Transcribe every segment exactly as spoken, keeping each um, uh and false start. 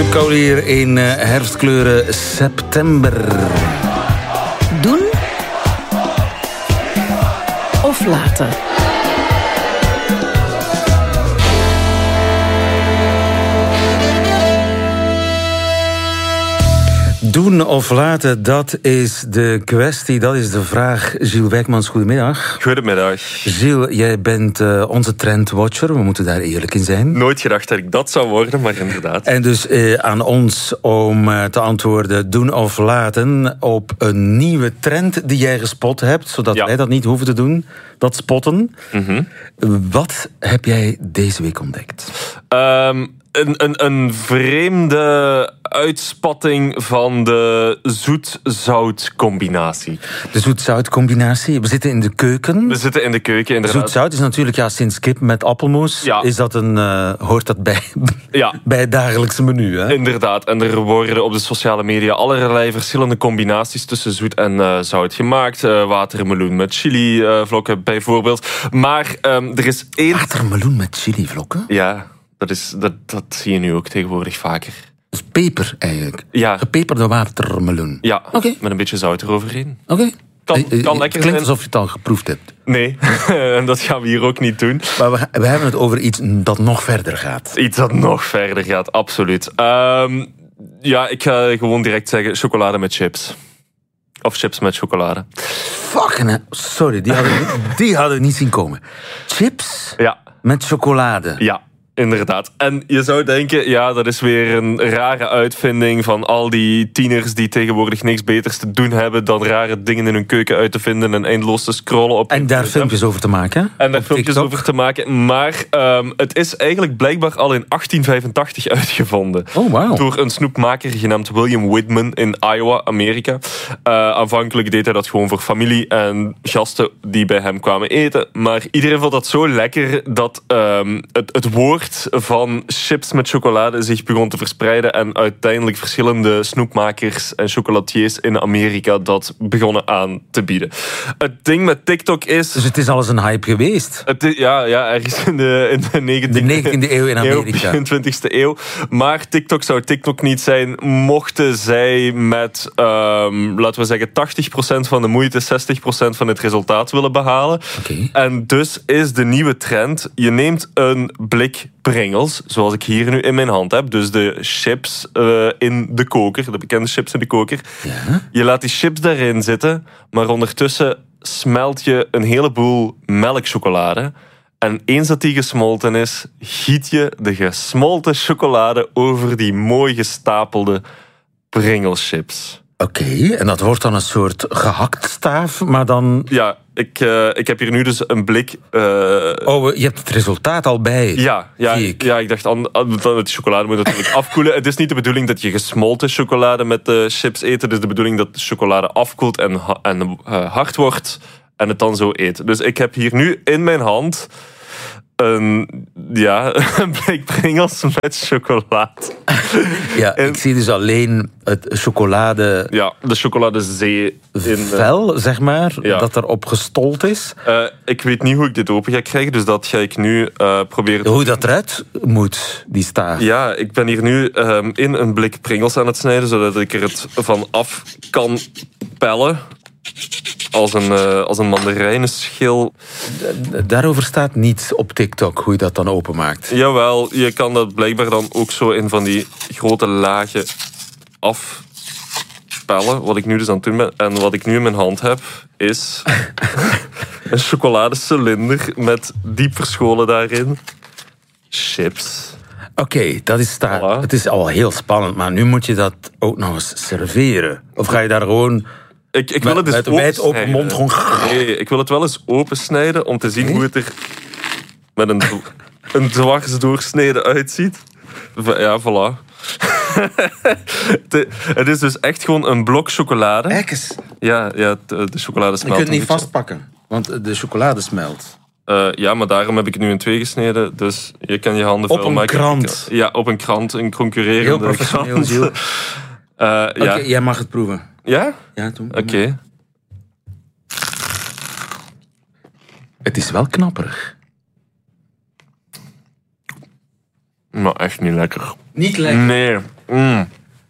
Philip Cole hier in uh, herfstkleuren september. Doen of laten? Doen of laten, dat is de kwestie, dat is de vraag. Gilles Wijkmans, goedemiddag. Goedemiddag. Gilles, jij bent uh, onze trendwatcher, we moeten daar eerlijk in zijn. Nooit gedacht dat ik dat zou worden, maar inderdaad. En dus uh, aan ons om uh, te antwoorden doen of laten op een nieuwe trend die jij gespot hebt, zodat ja. wij dat niet hoeven te doen, dat spotten. Mm-hmm. Wat heb jij deze week ontdekt? Um, een, een, een vreemde uitspatting van de zoet-zout combinatie. De zoet-zout combinatie. We zitten in de keuken. We zitten in de keuken, inderdaad. Zoet-zout is natuurlijk, ja, sinds kip met appelmoes, ja. is dat een, uh, hoort dat bij, ja. bij het dagelijkse menu. Hè? Inderdaad. En er worden op de sociale media allerlei verschillende combinaties tussen zoet en uh, zout gemaakt. Uh, watermeloen met chili-vlokken uh, bijvoorbeeld. Maar um, er is één... Watermeloen met chili-vlokken? Ja, dat, is, dat, dat zie je nu ook tegenwoordig vaker. Dus peper eigenlijk? Ja. Gepeperde watermeloen? Ja, okay. Met een beetje zout eroverheen. Oké. Okay. Kan, kan het lekker klinkt zijn. alsof je het al geproefd hebt. Nee, en dat gaan we hier ook niet doen. Maar we, we hebben het over iets dat nog verder gaat. Iets dat nog verder gaat, absoluut. Um, ja, ik ga gewoon direct zeggen chocolade met chips. Of chips met chocolade. Fucking, sorry, die hadden, die hadden niet zien komen. Chips ja. met chocolade. Ja. Inderdaad. En je zou denken, ja, dat is weer een rare uitvinding van al die tieners die tegenwoordig niks beters te doen hebben dan rare dingen in hun keuken uit te vinden en eindeloos te scrollen op... En daar filmpjes over te maken. En daar filmpjes TikTok. over te maken. Maar um, het is eigenlijk blijkbaar al in achttien vijfentachtig uitgevonden. Oh, wow. Door een snoepmaker genaamd William Whitman in Iowa, Amerika. Uh, aanvankelijk deed hij dat gewoon voor familie en gasten die bij hem kwamen eten. Maar iedereen vond dat zo lekker dat um, het, het woord van chips met chocolade zich begon te verspreiden en uiteindelijk verschillende snoepmakers en chocolatiers in Amerika dat begonnen aan te bieden. Het ding met TikTok is... Dus het is alles een hype geweest? Het is, ja, ja, ergens in de, in de negentiende eeuw in Amerika. In de twintigste eeuw. Maar TikTok zou TikTok niet zijn mochten zij met, um, laten we zeggen, tachtig procent van de moeite, zestig procent van het resultaat willen behalen. Okay. En dus is de nieuwe trend, je neemt een blik Pringles, zoals ik hier nu in mijn hand heb. Dus de chips uh, in de koker, de bekende chips in de koker. Ja? Je laat die chips daarin zitten, maar ondertussen smelt je een heleboel melkchocolade. En eens dat die gesmolten is, giet je de gesmolten chocolade over die mooi gestapelde Pringles chips. Oké, okay, en dat wordt dan een soort gehaktstaaf, maar dan... Ja, ik, uh, ik heb hier nu dus een blik... Uh... Oh, je hebt het resultaat al bij. Ja, ja, ik. ja ik dacht, aan, de chocolade moet natuurlijk afkoelen. Het is niet de bedoeling dat je gesmolten chocolade met de chips eet. Het is de bedoeling dat de chocolade afkoelt en, en uh, hard wordt en het dan zo eet. Dus ik heb hier nu in mijn hand... Een, ja, een blik Pringles met chocolade. Ja, en, ik zie dus alleen het chocolade... Ja, de chocoladezee. In, vel, zeg maar, ja. dat erop gestold is. Uh, ik weet niet hoe ik dit open ga krijgen, dus dat ga ik nu uh, proberen... Hoe dat eruit moet, die staaf. Ja, ik ben hier nu um, in een blik Pringles aan het snijden, zodat ik er het van af kan pellen. Als een, uh, als een mandarijnenschil. Daarover staat niets op TikTok, hoe je dat dan openmaakt. Jawel, je kan dat blijkbaar dan ook zo in van die grote lagen afpellen. Wat ik nu dus aan het doen ben. En wat ik nu in mijn hand heb, is een chocoladecilinder met diep verscholen daarin chips. Oké, okay, dat is daar. Voilà. Het is al heel spannend, maar nu moet je dat ook nog eens serveren. Of ga je daar gewoon... Ik, ik wil het met dus wijd open mond gewoon... Nee, ik wil het wel eens opensnijden om te zien nee? hoe het er met een, een dwars doorsnede uitziet. Ja, voilà. de, het is dus echt gewoon een blok chocolade. Kijk eens. Ja, ja de, de chocolade smelt. Je kunt het niet vastpakken, want de chocolade smelt. Uh, ja, maar daarom heb ik het nu in twee gesneden. Dus je kan je handen vuil maken. Op een krant? Ja, op een krant. Een concurrerende Heel professioneel, Gilles. uh, ja. Oké, okay, jij mag het proeven. Ja? Ja, toen. Oké. Okay. Het is wel knapperig. Maar echt niet lekker. Niet lekker? Nee. Mm.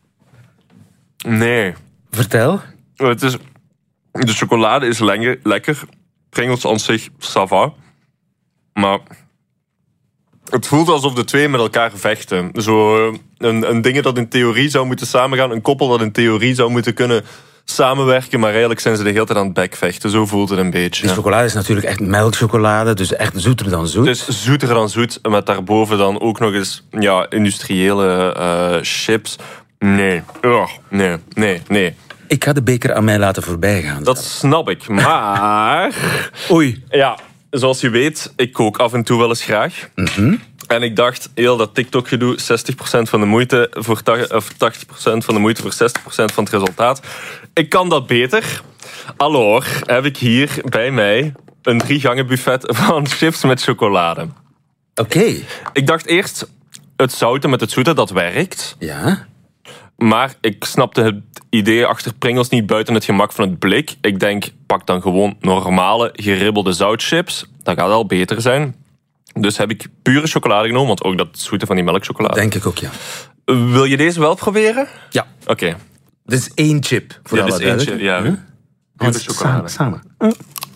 Nee. Vertel. Het is, de chocolade is lenger, lekker. Pringles aan zich, ça va. Maar het voelt alsof de twee met elkaar vechten. Zo een, een ding dat in theorie zou moeten samengaan. Een koppel dat in theorie zou moeten kunnen samenwerken. Maar eigenlijk zijn ze de hele tijd aan het bekvechten. Zo voelt het een beetje. Die chocolade is natuurlijk echt melkchocolade. Dus echt zoeter dan zoet. Het is zoeter dan zoet. Met daarboven dan ook nog eens ja, industriële uh, chips. Nee. Ugh. Nee, nee, nee. Ik ga de beker aan mij laten voorbij gaan. Dat snap ik. Maar... Oei. Ja, zoals je weet, ik kook af en toe wel eens graag. Mm-hmm. En ik dacht, heel dat TikTok-gedoe, zestig procent van de moeite voor tachtig procent van de moeite voor zestig procent van het resultaat. Ik kan dat beter. Alors heb ik hier bij mij een drie gangen buffet van chips met chocolade. Oké. Okay. Ik dacht eerst, het zouten met het zoete, dat werkt. Ja. Maar ik snapte het idee achter Pringles niet buiten het gemak van het blik. Ik denk, pak dan gewoon normale, geribbelde zoutchips. Dat gaat al beter zijn. Dus heb ik pure chocolade genomen, want ook dat zoete van die melkchocolade. Denk ik ook, ja. Wil je deze wel proberen? Ja. Oké. Okay. Dit is één chip. Voor ja, dit is één chip, ja. Hm? Pure chocolade. Samen. samen.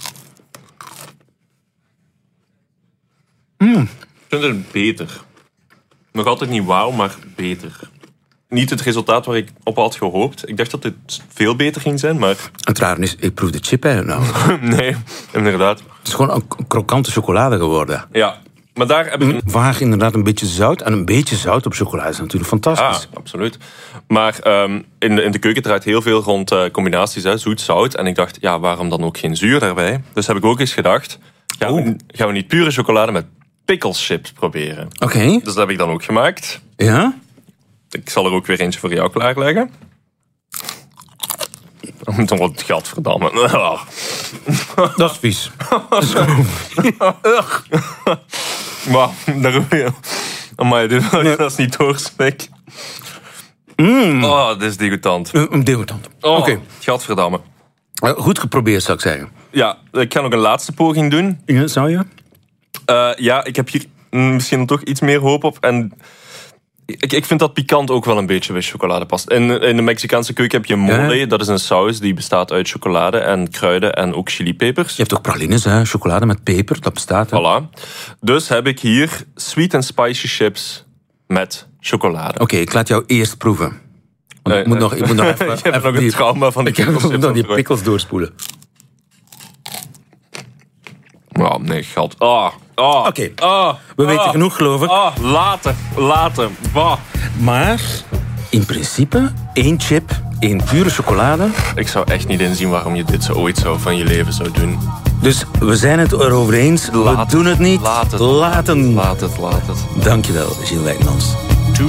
Mm. Ik vind het beter. Nog altijd niet wauw, maar beter. Niet het resultaat waar ik op had gehoopt. Ik dacht dat dit veel beter ging zijn, maar... Het raar is, ik proef de chip eigenlijk nou. Nee, inderdaad. Het is gewoon een krokante chocolade geworden. Ja, maar daar heb ik... Een... Vaag inderdaad een beetje zout. En een beetje zout op chocolade is natuurlijk fantastisch. Ah, absoluut. Maar um, in, de, in de keuken draait heel veel rond uh, combinaties, hè, zoet, zout. En ik dacht, ja, waarom dan ook geen zuur daarbij? Dus heb ik ook eens gedacht, gaan, oh. we, gaan we niet pure chocolade met pickles-chips proberen? Oké. Okay. Dus dat heb ik dan ook gemaakt. Ja? Ik zal er ook weer eentje voor jou klaarleggen. Dan wordt het gadverdamme. Dat is vies. Maar, daar wil je... Amai, dit nee. Dat is niet doorsmek. Mm. Oh, dit is degoutant. Een degoutant. Oh, Oké. Okay. Gadverdamme. Goed geprobeerd, zou ik zeggen. Ja, ik ga nog een laatste poging doen. Ja, zou je? Uh, ja, ik heb hier misschien toch iets meer hoop op. En... Ik, ik vind dat pikant ook wel een beetje bij chocolade past. In, in de Mexicaanse keuken heb je mole. Ja. Dat is een saus die bestaat uit chocolade en kruiden en ook chilipepers. Je hebt ook pralines, hè? Chocolade met peper, dat bestaat. Hè? Voilà. Dus heb ik hier sweet and spicy chips met chocolade. Oké, okay, ik laat jou eerst proeven. Want uh, ik moet nog, ik moet nog even... Je hebt nog een trauma van de pickles. Ik moet nog die pickles doorspoelen. Oh, nee, geld. Ah. Oh, Oké, okay. oh, we oh, weten genoeg, geloof ik. Oh, later, later. Bah. Maar in principe, één chip, één pure chocolade. Ik zou echt niet inzien waarom je dit zo ooit zou van je leven zou doen. Dus we zijn het erover eens. Laat we doen het niet. Laat het. Laten. Laat het, laat het. Dankjewel, Gilles Wijnands.